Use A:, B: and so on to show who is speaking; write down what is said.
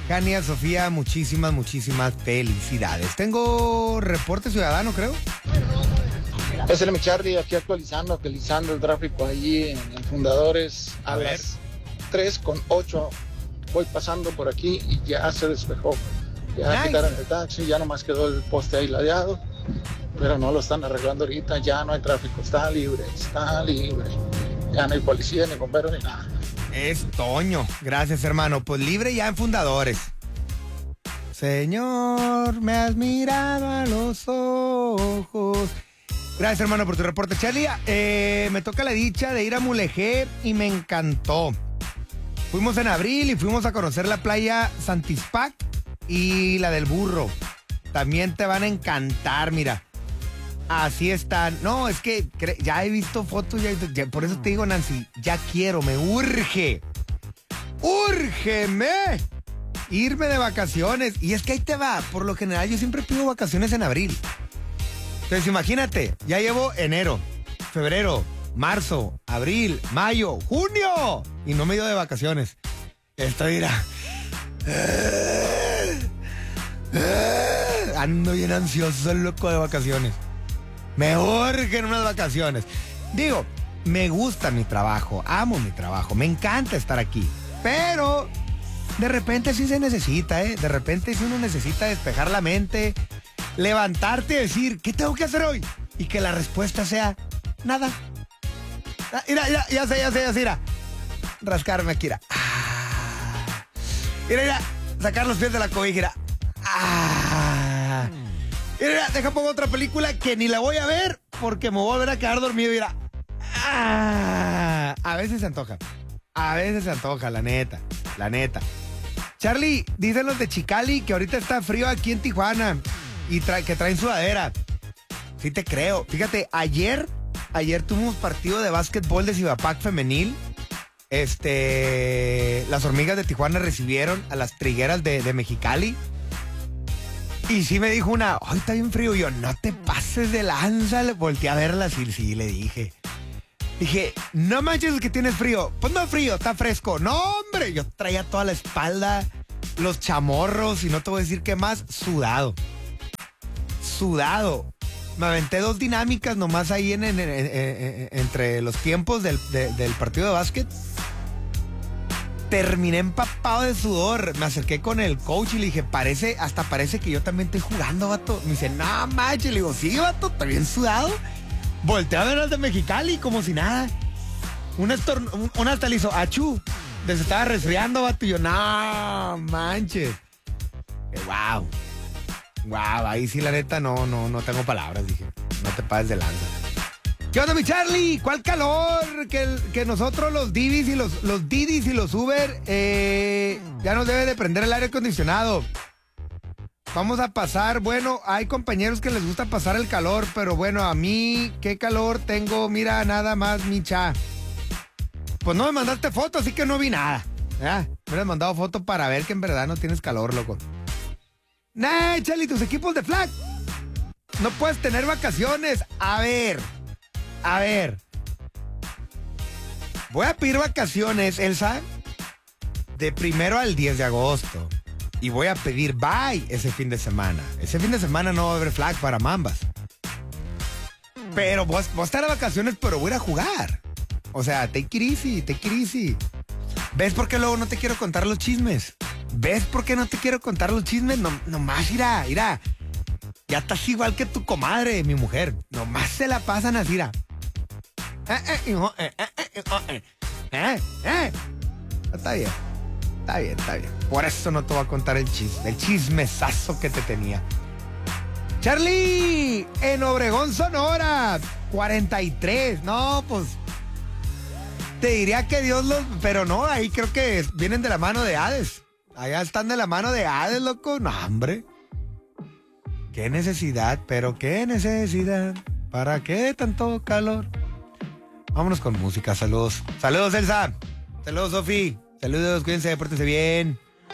A: Jania, Sofía, muchísimas felicidades. Tengo reporte ciudadano, creo.
B: Es el mi Charlie, aquí actualizando el tráfico allí en Fundadores a las 3:08. Voy pasando por aquí y ya se despejó. Ya quitaron el taxi, ya nomás quedó el poste ahí ladeado, pero no lo están arreglando ahorita, ya no hay tráfico, está libre. Ya no hay policía, ni bomberos, ni nada.
A: Es Toño. Gracias, hermano. Pues libre ya en Fundadores. Señor, me has mirado a los ojos. Gracias, hermano, por tu reporte. Charlie, me toca la dicha de ir a Mulegé y me encantó. Fuimos en abril y fuimos a conocer la playa Santispac y la del Burro. También te van a encantar, mira. Así están. No, es que ya he visto fotos, ya, por eso te digo, Nancy, ya quiero, me urge. ¡Úrgeme! Irme de vacaciones. Y es que ahí te va. Por lo general, yo siempre pido vacaciones en abril. Entonces, imagínate, ya llevo enero, febrero, marzo, abril, mayo, junio. Y no me he ido de vacaciones. Estoy, mira. Ando bien ansioso, loco, de vacaciones. Me urgen unas vacaciones. Digo, me gusta mi trabajo, amo mi trabajo, me encanta estar aquí. Pero de repente sí se necesita, ¿eh? De repente sí uno necesita despejar la mente, levantarte y decir, ¿qué tengo que hacer hoy? Y que la respuesta sea, nada. Mira, ya sé, mira. Rascarme aquí, mira. Mira, sacar los pies de la cobija, mira. Mira, deja pongo otra película que ni la voy a ver porque me voy a volver a quedar dormido, mira. A veces se antoja. La neta. Charlie, dicen los de Chicali que ahorita está frío aquí en Tijuana y que traen sudadera. Sí te creo. Fíjate, ayer tuvimos partido de básquetbol de Cibapac femenil. Las hormigas de Tijuana recibieron a las trigueras de Mexicali. Y sí me dijo una, ay, está bien frío. Y yo, no te pases de lanza. Le volteé a verla, sí, le dije. Dije, no manches que tienes frío. Pues no frío, está fresco. No, hombre, yo traía toda la espalda, los chamorros y no te voy a decir qué más, sudado. Me aventé 2 dinámicas nomás ahí entre los tiempos del partido de básquet. Terminé empapado de sudor. Me acerqué con el coach y le dije, parece que yo también estoy jugando, vato. Me dice, no manches. Le digo, sí, vato, ¿está bien sudado? Volteé a ver al de Mexicali como si nada. Un hasta le hizo, achú. Se estaba resfriando, vato. Y yo, no manches. Wow, ahí sí la neta no tengo palabras, dije. No te pases de lanza. ¿Qué onda, mi Charlie? ¿Cuál calor? Que nosotros los Didis y los Didis y los Uber ya nos debe de prender el aire acondicionado. Vamos a pasar, bueno, hay compañeros que les gusta pasar el calor, pero bueno, a mí, qué calor tengo, mira, nada más, micha. Pues no me mandaste foto, así que no vi nada. Me hubieras mandado foto para ver que en verdad no tienes calor, loco. Nah, Charlie, tus equipos de flag. No puedes tener vacaciones. A ver. Voy a pedir vacaciones, Elsa, de 1 al 10 de agosto. Y voy a pedir bye ese fin de semana. Ese fin de semana no va a haber flag para Mambas. Pero voy a estar de vacaciones, pero voy a ir a jugar. O sea, take it easy. ¿Ves por qué luego no te quiero contar los chismes? Nomás, mira. Ya estás igual que tu comadre, mi mujer. Nomás se la pasan así, mira. Está bien. Por eso no te voy a contar el chismesazo que te tenía. Charlie, en Obregón, Sonora, 43. No, pues te diría que Dios los... Pero no, ahí creo que vienen de la mano de Hades. Allá están de la mano de Hades, loco. No, hombre. Qué necesidad. ¿Para qué tanto calor? Vámonos con música, saludos. Saludos, Elsa. Saludos, Sofi. Saludos, cuídense, pórtense bien.